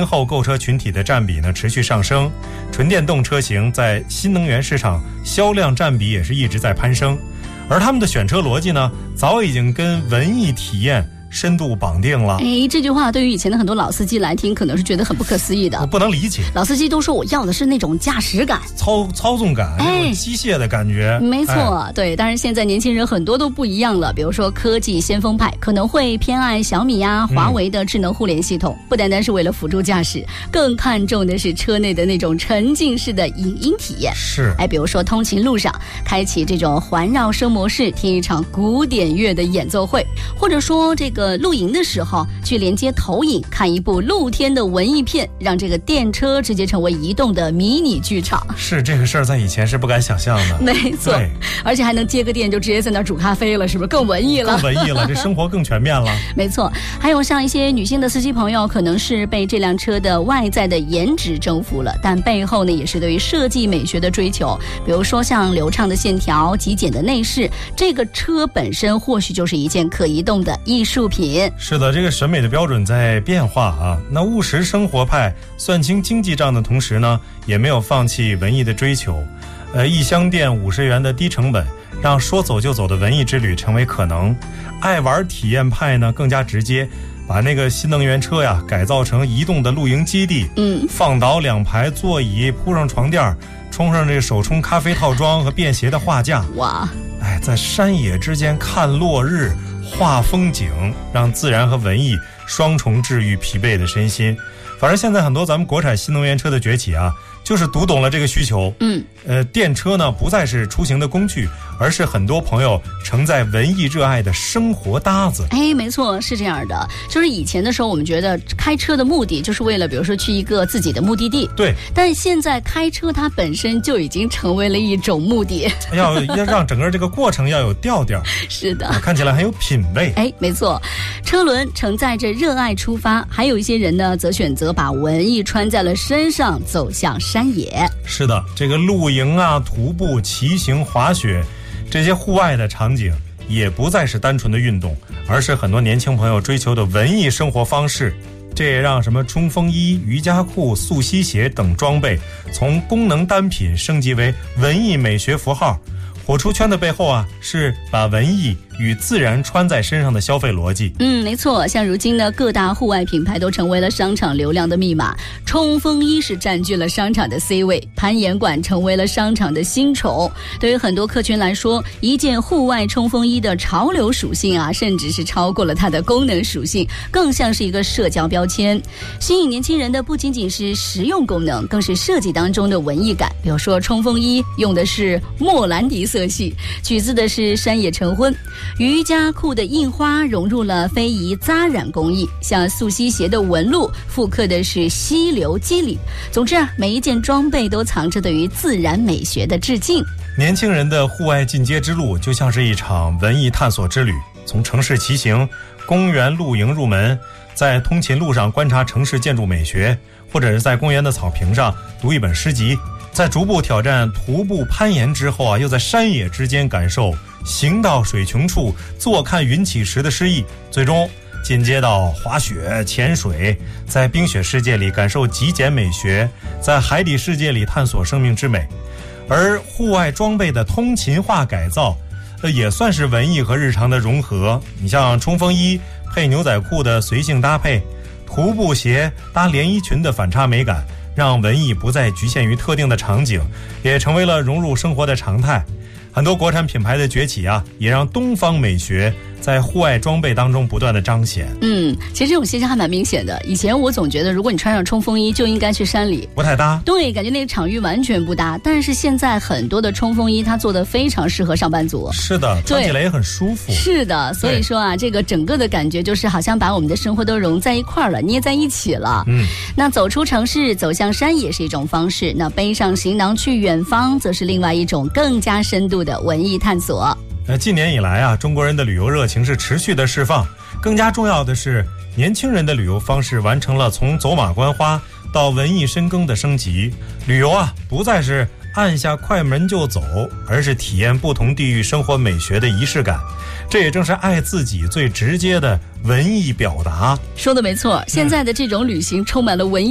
0后购车群体的占比呢持续上升，纯电动车型在新能源市场销量占比也是一直在攀升，而他们的选车逻辑呢，早已经跟文艺体验深度绑定了。 这句话对于以前的很多老司机来听，可能是觉得很不可思议的。 我不能理解， 老司机都说我要的是那种驾驶感、 操纵感，那种机械的感觉。 没错，对。当然，现在年轻人很多都不一样了。比如说，科技先锋派可能会偏爱小米呀、华为的智能互联系统，不单单是为了辅助驾驶，更看重的是车内的那种沉浸式的影音体验。 是， 比如说通勤路上开启这种环绕声模式，听一场古典乐的演奏会，或者说这个露营的时候去连接投影看一部露天的文艺片，让这个电车直接成为移动的迷你剧场。 是，这个事儿在以前是不敢想象的。 没错，而且还能接个电就直接在那儿煮咖啡了，是不是更文艺了？ 更文艺了，这生活更全面了。 没错，还有像一些女性的司机朋友，可能是被这辆车的外在的颜值征服了，但背后呢也是对于设计美学的追求，比如说像流畅的线条、极简的内饰，这个车本身或许就是一件可移动的艺术品。 是的，这个审美的标准在变化啊。那务实生活派算清经济账的同时呢，也没有放弃文艺的追求。一箱店50元的低成本，让说走就走的文艺之旅成为可能。爱玩体验派呢更加直接，把那个新能源车呀改造成移动的露营基地，放倒2排座椅，铺上床垫，冲上这个手冲咖啡套装和便携的画架。 哇， 在山野之间看落日、画风景，让自然和文艺双重治愈疲惫的身心。反正现在很多咱们国产新能源车的崛起啊，就是读懂了这个需求。电车呢不再是出行的工具，而是很多朋友承载文艺热爱的生活搭子。 没错，是这样的。就是以前的时候，我们觉得开车的目的就是为了，比如说去一个自己的目的地。 对。 但现在开车它本身就已经成为了一种目的， 要让整个这个过程要有调调。 是的， 看起来很有品味。 没错，车轮承载着热爱出发，还有一些人呢，则选择把文艺穿在了身上，走向山野。 是的，这个露营啊、徒步、骑行、滑雪，这些户外的场景也不再是单纯的运动，而是很多年轻朋友追求的文艺生活方式。这也让什么冲锋衣、瑜伽裤、速吸鞋等装备从功能单品升级为文艺美学符号。火出圈的背后啊，是把文艺与自然穿在身上的消费逻辑。 没错，像如今呢，各大户外品牌都成为了商场流量的密码。冲锋衣是占据了商场的 C 位，攀岩馆成为了商场的新宠。对于很多客群来说，一件户外冲锋衣的潮流属性啊，甚至是超过了它的功能属性，更像是一个社交标签。吸引年轻人的不仅仅是实用功能，更是设计当中的文艺感。比如说冲锋衣用的是莫兰迪色系，取自的是山野晨昏。瑜伽裤的印花融入了非遗扎染工艺，像速吸鞋的纹路复刻的是溪流肌理。总之啊，每一件装备都藏着对于自然美学的致敬。 年轻人的户外进阶之路就像是一场文艺探索之旅，从城市骑行、公园露营入门，在通勤路上观察城市建筑美学，或者是在公园的草坪上读一本诗集，在逐步挑战徒步攀岩之后啊，又在山野之间感受行到水穷处，坐看云起时的诗意，最终进阶到滑雪、潜水，在冰雪世界里感受极简美学，在海底世界里探索生命之美。而户外装备的通勤化改造，也算是文艺和日常的融合。你像冲锋衣配牛仔裤的随性搭配，徒步鞋搭连衣裙的反差美感，让文艺不再局限于特定的场景，也成为了融入生活的常态。很多国产品牌的崛起啊，也让东方美学在户外装备当中不断的彰显。 其实这种现象还蛮明显的。以前我总觉得，如果你穿上冲锋衣就应该去山里， 不太搭。 对，感觉那个场域完全不搭。但是现在很多的冲锋衣，它做的非常适合上班族。 是的，穿起来也很舒服。 是的，所以说啊，这个整个的感觉就是好像把我们的生活都融在一块了，捏在一起了。那走出城市，走向山野是一种方式，那背上行囊去远方，则是另外一种更加深度的文艺探索。 近年以来啊，中国人的旅游热情是持续的释放，更加重要的是，年轻人的旅游方式完成了从走马观花到文艺深耕的升级。旅游啊，不再是按下快门就走，而是体验不同地域生活美学的仪式感。这也正是爱自己最直接的文艺表达。 说的没错，现在的这种旅行充满了文艺